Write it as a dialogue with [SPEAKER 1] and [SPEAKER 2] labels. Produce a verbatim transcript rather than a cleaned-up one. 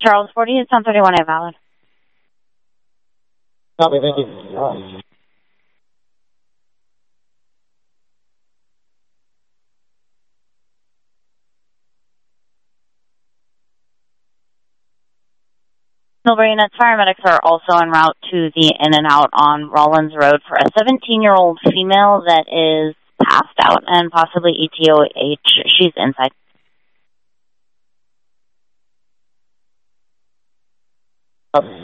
[SPEAKER 1] Charles forty, it's on thirty-one A valid.
[SPEAKER 2] Copy, thank you.
[SPEAKER 1] Silverina, paramedics are also en route to the in and out on Rollins Road for a seventeen-year-old female that is passed out and possibly E T O H. She's inside.
[SPEAKER 2] Copy.